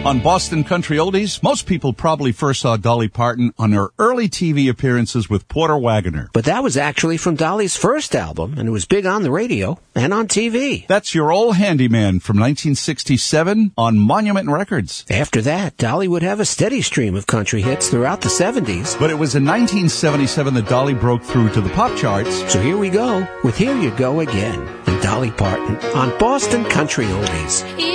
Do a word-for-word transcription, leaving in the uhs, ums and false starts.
On Boston Country Oldies, most people probably first saw Dolly Parton on her early T V appearances with Porter Wagoner. But that was actually from Dolly's first album, and it was big on the radio and on T V. That's Your Old Handyman from nineteen sixty-seven on Monument Records. After that, Dolly would have a steady stream of country hits throughout the seventies. But it was in nineteen seventy-seven that Dolly broke through to the pop charts. So here we go with Here You Go Again and Dolly Parton on Boston Country Oldies.